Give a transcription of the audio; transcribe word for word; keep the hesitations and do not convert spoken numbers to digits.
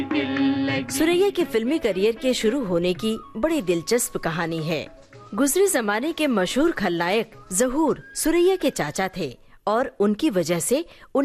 सुरैया के फिल्मी करियर के शुरू होने की बड़ी दिलचस्प कहानी है। गुजरे जमाने के मशहूर खलनायक ज़हूर सुरैया के चाचा थे और उनकी वजह से